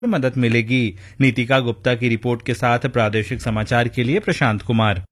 मदद मिलेगी। नीतिका गुप्ता की रिपोर्ट के साथ प्रादेशिक समाचार के लिए प्रशांत कुमार।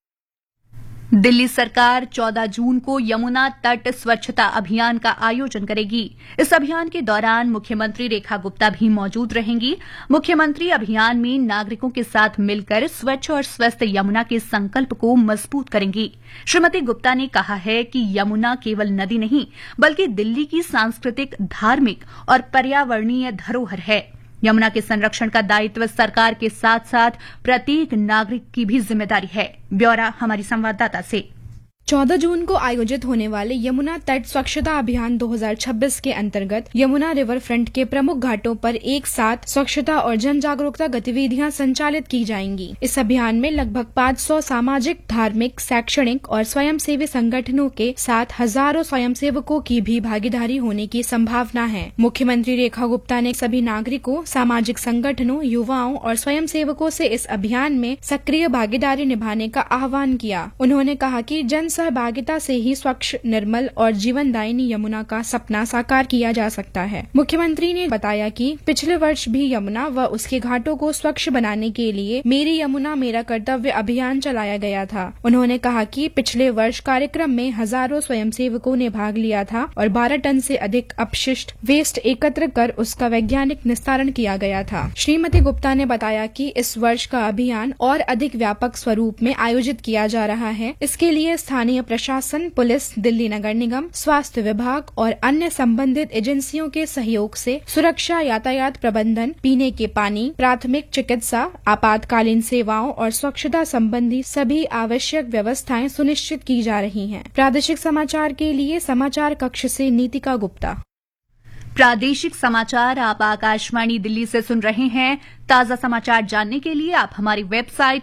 दिल्ली सरकार 14 जून को यमुना तट स्वच्छता अभियान का आयोजन करेगी। इस अभियान के दौरान मुख्यमंत्री रेखा गुप्ता भी मौजूद रहेंगी। मुख्यमंत्री अभियान में नागरिकों के साथ मिलकर स्वच्छ और स्वस्थ यमुना के संकल्प को मजबूत करेंगी। श्रीमती गुप्ता ने कहा है कि यमुना केवल नदी नहीं बल्कि दिल्ली की सांस्कृतिक, धार्मिक और पर्यावरणीय धरोहर है। यमुना के संरक्षण का दायित्व सरकार के साथ साथ प्रत्येक नागरिक की भी जिम्मेदारी है। ब्यौरा हमारी संवाददाता से। 14 जून को आयोजित होने वाले यमुना तट स्वच्छता अभियान 2026 के अंतर्गत यमुना रिवर फ्रंट के प्रमुख घाटों पर एक साथ स्वच्छता और जन जागरूकता गतिविधियां संचालित की जाएंगी। इस अभियान में लगभग 500 सामाजिक, धार्मिक, शैक्षणिक और स्वयंसेवी संगठनों के साथ हजारों स्वयंसेवकों की भी भागीदारी होने की संभावना है। मुख्यमंत्री रेखा गुप्ता ने सभी नागरिकों, सामाजिक संगठनों, युवाओं और स्वयंसेवकों से इस अभियान में सक्रिय भागीदारी निभाने का आह्वान किया। उन्होंने कहा कि जन सहभागिता से ही स्वच्छ, निर्मल और जीवनदायिनी यमुना का सपना साकार किया जा सकता है। मुख्यमंत्री ने बताया कि पिछले वर्ष भी यमुना व उसके घाटों को स्वच्छ बनाने के लिए मेरी यमुना मेरा कर्तव्य अभियान चलाया गया था। उन्होंने कहा कि पिछले वर्ष कार्यक्रम में हजारों स्वयंसेवकों ने भाग लिया था और 12 टन से अधिक अपशिष्ट वेस्ट एकत्र कर उसका वैज्ञानिक निस्तारण किया गया था। श्रीमती गुप्ता ने बताया कि इस वर्ष का अभियान और अधिक व्यापक स्वरूप में आयोजित किया जा रहा है। इसके लिए स्थानीय प्रशासन, पुलिस, दिल्ली नगर निगम, स्वास्थ्य विभाग और अन्य संबंधित एजेंसियों के सहयोग से सुरक्षा, यातायात प्रबंधन, पीने के पानी, प्राथमिक चिकित्सा, आपातकालीन सेवाओं और स्वच्छता संबंधी सभी आवश्यक व्यवस्थाएं सुनिश्चित की जा रही हैं। प्रादेशिक समाचार के लिए समाचार कक्ष से नीतिका गुप्ता। प्रादेशिक समाचार आप आकाशवाणी दिल्ली से सुन रहे हैं। ताजा समाचार जानने के लिए आप हमारी वेबसाइट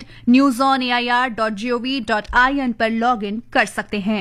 newsonair.gov.in पर लॉग इन कर सकते हैं।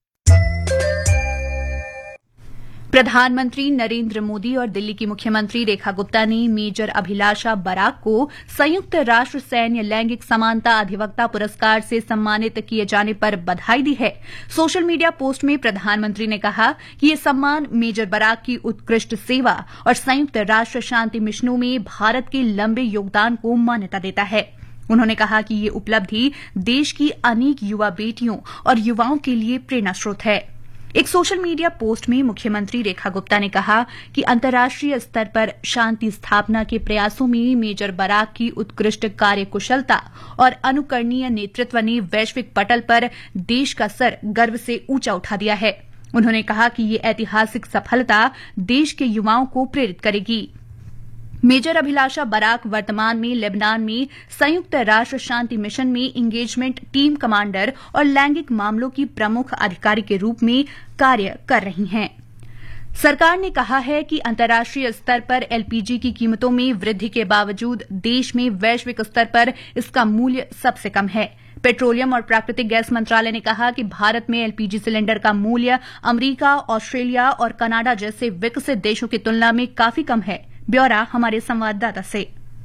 प्रधानमंत्री नरेंद्र मोदी और दिल्ली की मुख्यमंत्री रेखा गुप्ता ने मेजर अभिलाषा बराक को संयुक्त राष्ट्र सैन्य लैंगिक समानता अधिवक्ता पुरस्कार से सम्मानित किए जाने पर बधाई दी है। सोशल मीडिया पोस्ट में प्रधानमंत्री ने कहा कि ये सम्मान मेजर बराक की उत्कृष्ट सेवा और संयुक्त राष्ट्र शांति मिशनों में भारत के लंबे योगदान को मान्यता देता है। उन्होंने कहा कि ये उपलब्धि देश की अनेक युवा बेटियों और युवाओं के लिए प्रेरणा स्रोत है। एक सोशल मीडिया पोस्ट में मुख्यमंत्री रेखा गुप्ता ने कहा कि अंतर्राष्ट्रीय स्तर पर शांति स्थापना के प्रयासों में मेजर बराक की उत्कृष्ट कार्यकुशलता और अनुकरणीय नेतृत्व ने वैश्विक पटल पर देश का सर गर्व से ऊंचा उठा दिया है। उन्होंने कहा कि ये ऐतिहासिक सफलता देश के युवाओं को प्रेरित करेगी। मेजर अभिलाषा बराक वर्तमान में लेबनान में संयुक्त राष्ट्र शांति मिशन में इंगेजमेंट टीम कमांडर और लैंगिक मामलों की प्रमुख अधिकारी के रूप में कार्य कर रही हैं। सरकार ने कहा है कि अंतर्राष्ट्रीय स्तर पर एलपीजी की कीमतों में वृद्धि के बावजूद देश में वैश्विक स्तर पर इसका मूल्य सबसे कम है। पेट्रोलियम और प्राकृतिक गैस मंत्रालय ने कहा कि भारत में एलपीजी सिलेंडर का मूल्य अमरीका, ऑस्ट्रेलिया और कनाडा जैसे विकसित देशों की तुलना में काफी कम है। ब्यौरा हमारे संवाददाता से।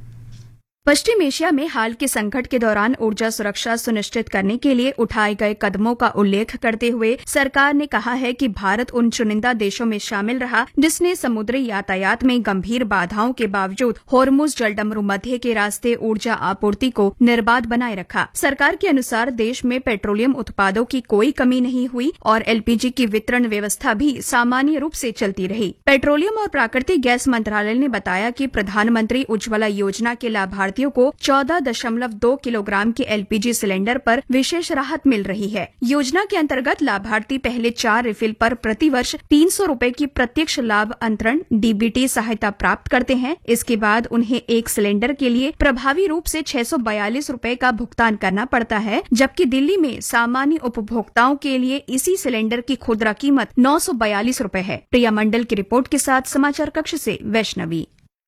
पश्चिम एशिया में हाल के संकट के दौरान ऊर्जा सुरक्षा सुनिश्चित करने के लिए उठाए गए कदमों का उल्लेख करते हुए सरकार ने कहा है कि भारत उन चुनिंदा देशों में शामिल रहा जिसने समुद्री यातायात में गंभीर बाधाओं के बावजूद होर्मुज जलडमरू मध्य के रास्ते ऊर्जा आपूर्ति को निर्बाध बनाए रखा। सरकार के अनुसार देश में पेट्रोलियम उत्पादों की कोई कमी नहीं हुई और एलपीजी की वितरण व्यवस्था भी सामान्य रूप से चलती रही। पेट्रोलियम और प्राकृतिक गैस मंत्रालय ने बताया कि प्रधानमंत्री उज्ज्वला योजना के लाभार्थियों को 14.2 किलोग्राम के एलपीजी सिलेंडर पर विशेष राहत मिल रही है। योजना के अंतर्गत लाभार्थी पहले 4 रिफिल पर प्रतिवर्ष 300 रूपये की प्रत्यक्ष लाभ अंतरण डीबीटी सहायता प्राप्त करते हैं। इसके बाद उन्हें एक सिलेंडर के लिए प्रभावी रूप से 642 रूपये का भुगतान करना पड़ता है, जबकि दिल्ली में सामान्य उपभोक्ताओं के लिए इसी सिलेंडर की खुदरा कीमत 942 रूपये है। प्रिया मंडल की रिपोर्ट के साथ समाचार कक्ष से वैष्णवी।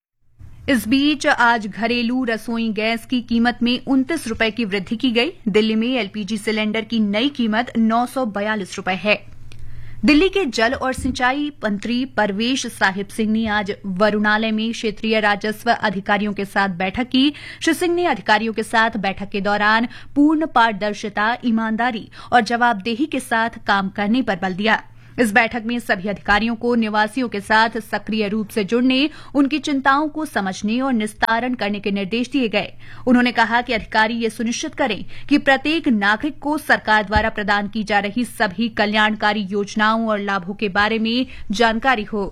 इस बीच आज घरेलू रसोई गैस की कीमत में 29 रूपये की वृद्धि की गई। दिल्ली में एलपीजी सिलेंडर की नई कीमत 942 रूपये है। दिल्ली के जल और सिंचाई मंत्री परवेश साहिब सिंह ने आज वरुणालय में क्षेत्रीय राजस्व अधिकारियों के साथ बैठक की। श्री सिंह ने अधिकारियों के साथ बैठक के दौरान पूर्ण पारदर्शिता, ईमानदारी और जवाबदेही के साथ काम करने पर बल दिया। इस बैठक में सभी अधिकारियों को निवासियों के साथ सक्रिय रूप से जुड़ने, उनकी चिंताओं को समझने और निस्तारण करने के निर्देश दिए गए। उन्होंने कहा कि अधिकारी ये सुनिश्चित करें कि प्रत्येक नागरिक को सरकार द्वारा प्रदान की जा रही सभी कल्याणकारी योजनाओं और लाभों के बारे में जानकारी हो।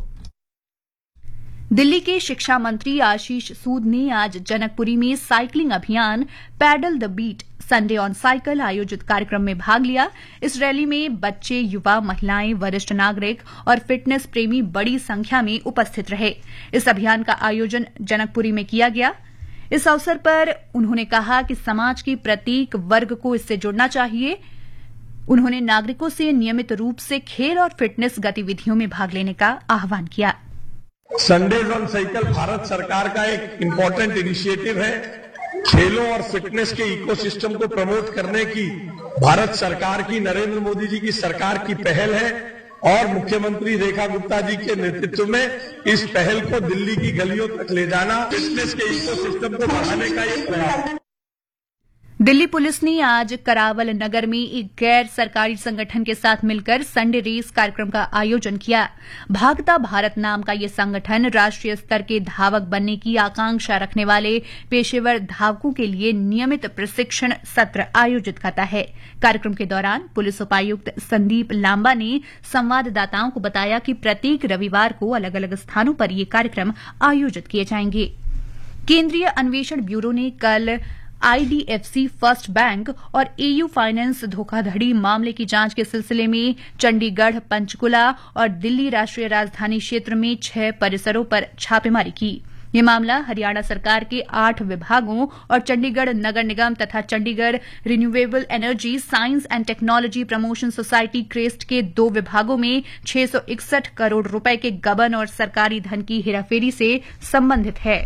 दिल्ली के शिक्षा मंत्री आशीष सूद ने आज जनकपुरी में साइकिलिंग अभियान pedal the beat Sunday on cycle आयोजित कार्यक्रम में भाग लिया। इस रैली में बच्चे, युवा, महिलाएं, वरिष्ठ नागरिक और फिटनेस प्रेमी बड़ी संख्या में उपस्थित रहे। इस अभियान का आयोजन जनकपुरी में किया गया। इस अवसर पर उन्होंने कहा कि समाज के प्रत्येक वर्ग को इससे जुड़ना चाहिए। उन्होंने नागरिकों से नियमित रूप से खेल और फिटनेस गतिविधियों में भाग लेने का आह्वान किया। संडेज ऑन साइकिल भारत सरकार का एक इम्पोर्टेंट इनिशिएटिव है। खेलों और फिटनेस के इकोसिस्टम को प्रमोट करने की भारत सरकार की, नरेंद्र मोदी जी की सरकार की पहल है और मुख्यमंत्री रेखा गुप्ता जी के नेतृत्व में इस पहल को दिल्ली की गलियों तक ले जाना, फिटनेस के इकोसिस्टम को बढ़ाने का ये प्रयास है। दिल्ली पुलिस ने आज करावल नगर में एक गैर सरकारी संगठन के साथ मिलकर संडे रेस कार्यक्रम का आयोजन किया। भागता भारत नाम का ये संगठन राष्ट्रीय स्तर के धावक बनने की आकांक्षा रखने वाले पेशेवर धावकों के लिए नियमित प्रशिक्षण सत्र आयोजित करता है। कार्यक्रम के दौरान पुलिस उपायुक्त संदीप लांबा ने संवाददाताओं को बताया कि प्रत्येक रविवार को अलग अलग स्थानों पर ये कार्यक्रम आयोजित किए जाएंगे। केंद्रीय अन्वेषण ब्यूरो ने कल आईडीएफसी फर्स्ट बैंक और एयू फाइनेंस धोखाधड़ी मामले की जांच के सिलसिले में चंडीगढ़, पंचकुला और दिल्ली राष्ट्रीय राजधानी क्षेत्र में 6 परिसरों पर छापेमारी की। ये मामला हरियाणा सरकार के 8 विभागों और चंडीगढ़ नगर निगम तथा Chandigarh renewable energy science and technology promotion society crest के 2 विभागों में 661 करोड़ रुपए के गबन और सरकारी धन की हेराफेरी से संबंधित है।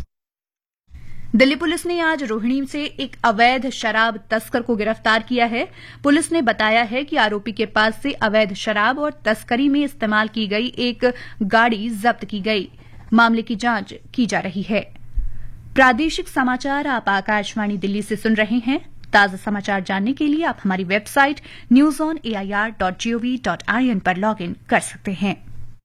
दिल्ली पुलिस ने आज रोहिणी से एक अवैध शराब तस्कर को गिरफ्तार किया है। पुलिस ने बताया है कि आरोपी के पास से अवैध शराब और तस्करी में इस्तेमाल की गई एक गाड़ी जब्त की गई। मामले की जांच की जा रही है। प्रादेशिक समाचार आप आकाशवाणी दिल्ली से सुन रहे हैं। ताजा समाचार जानने के लिए आप हमारी वेबसाइट newsonair.gov.in पर लॉगिन कर सकते हैं।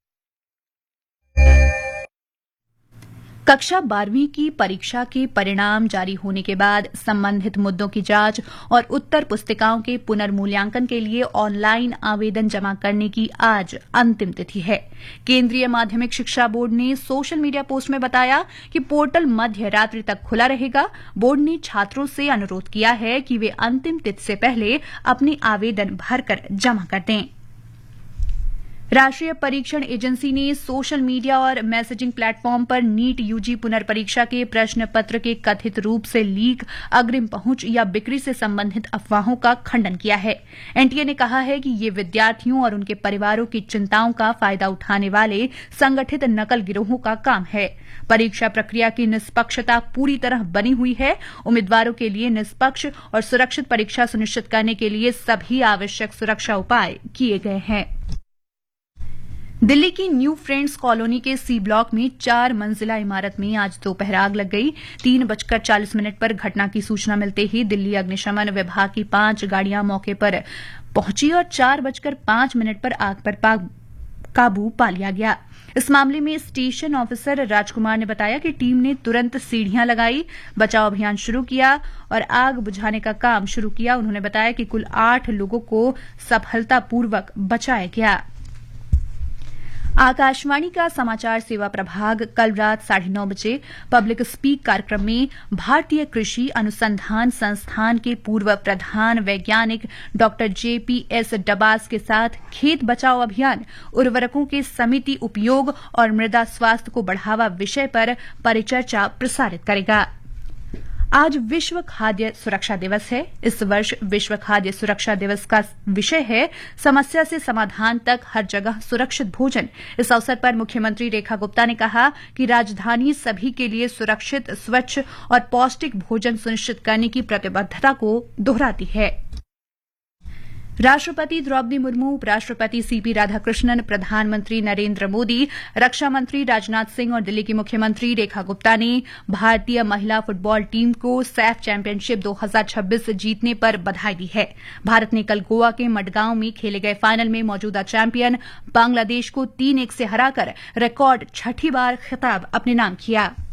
कक्षा 12वीं की परीक्षा के परिणाम जारी होने के बाद संबंधित मुद्दों की जांच और उत्तर पुस्तिकाओं के पुनर्मूल्यांकन के लिए ऑनलाइन आवेदन जमा करने की आज अंतिम तिथि है। केंद्रीय माध्यमिक शिक्षा बोर्ड ने सोशल मीडिया पोस्ट में बताया कि पोर्टल मध्य रात्रि तक खुला रहेगा। बोर्ड ने छात्रों से अनुरोध किया है कि वे अंतिम तिथि से पहले अपने आवेदन भरकर जमा कर दें। राष्ट्रीय परीक्षण एजेंसी ने सोशल मीडिया और मैसेजिंग प्लेटफॉर्म पर नीट यूजी पुनर्परीक्षा के प्रश्न पत्र के कथित रूप से लीक, अग्रिम पहुंच या बिक्री से संबंधित अफवाहों का खंडन किया है। एनटीए ने कहा है कि ये विद्यार्थियों और उनके परिवारों की चिंताओं का फायदा उठाने वाले संगठित नकल गिरोहों का काम है। परीक्षा प्रक्रिया की निष्पक्षता पूरी तरह बनी हुई है। उम्मीदवारों के लिए निष्पक्ष और सुरक्षित परीक्षा सुनिश्चित करने के लिए सभी आवश्यक सुरक्षा उपाय किए गए हैं। दिल्ली की न्यू फ्रेंड्स कॉलोनी के सी ब्लॉक में 4 मंजिला इमारत में आज दोपहर आग लग गई। 3:40 पर घटना की सूचना मिलते ही दिल्ली अग्निशमन विभाग की 5 गाड़ियां मौके पर पहुंची और 4:05 पर आग पर काबू पा लिया गया। इस मामले में स्टेशन ऑफिसर राजकुमार ने बताया कि टीम ने तुरंत सीढ़ियां लगाई, बचाव अभियान शुरू किया और आग बुझाने का काम शुरू किया। उन्होंने बताया कि कुल 8 लोगों को सफलतापूर्वक बचाया गया। आकाशवाणी का समाचार सेवा प्रभाग कल रात 9:30 बजे पब्लिक स्पीक कार्यक्रम में भारतीय कृषि अनुसंधान संस्थान के पूर्व प्रधान वैज्ञानिक डॉ JPS डबास के साथ खेत बचाओ अभियान, उर्वरकों के समिति उपयोग और मृदा स्वास्थ्य को बढ़ावा विषय पर परिचर्चा प्रसारित करेगा। आज विश्व खाद्य सुरक्षा दिवस है। इस वर्ष विश्व खाद्य सुरक्षा दिवस का विषय है समस्या से समाधान तक हर जगह सुरक्षित भोजन। इस अवसर पर मुख्यमंत्री रेखा गुप्ता ने कहा कि राजधानी सभी के लिए सुरक्षित, स्वच्छ और पौष्टिक भोजन सुनिश्चित करने की प्रतिबद्धता को दोहराती है। राष्ट्रपति द्रौपदी मुर्मू, उपराष्ट्रपति सीपी राधाकृष्णन, प्रधानमंत्री नरेंद्र मोदी, रक्षा मंत्री राजनाथ सिंह और दिल्ली की मुख्यमंत्री रेखा गुप्ता ने भारतीय महिला फुटबॉल टीम को सैफ चैंपियनशिप 2026 जीतने पर बधाई दी है। भारत ने कल गोवा के मडगांव में खेले गए फाइनल में मौजूदा चैंपियन बांग्लादेश को 3-1 से हराकर रिकॉर्ड 6ठी बार खिताब अपने नाम किया।